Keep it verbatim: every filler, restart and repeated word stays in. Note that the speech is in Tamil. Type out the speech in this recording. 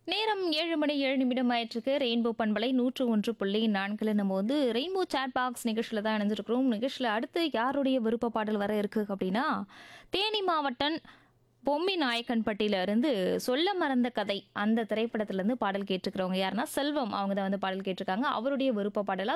நேரம் ஏழு மணி ஏழு நிமிடம் ஆயிட்டிருக்கு. ரெயின்போ பண்பலை நூற்று ஒன்று புள்ளி நான்குல நம்ம வந்து ரெயின்போ சாட் பாக்ஸ் நிகழ்ச்சியில தான் இணைஞ்சிருக்கிறோம். நிகழ்ச்சியில அடுத்து யாருடைய விருப்ப பாடல் வர இருக்கு அப்படின்னா, தேனி மாவட்டம் பொம்மி நாயக்கன்பட்டியில இருந்து சொல்ல மறந்த கதை அந்த திரைப்படத்துல இருந்து பாடல் கேட்டிருக்கிறவங்க யாருன்னா செல்வம் அவங்க தான் வந்து பாடல் கேட்டிருக்காங்க. அவருடைய விருப்ப பாடலா